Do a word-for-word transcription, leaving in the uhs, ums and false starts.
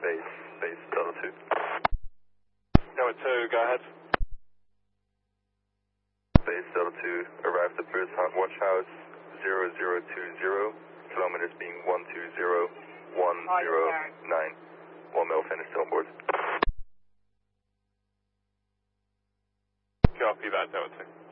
base, base Delta two. Delta two, go ahead. Base Delta two, arrived at Bruce Watch House, zero zero two zero, kilometers being one two zero one zero nine. One mil finished on board. Copy that, Delta two.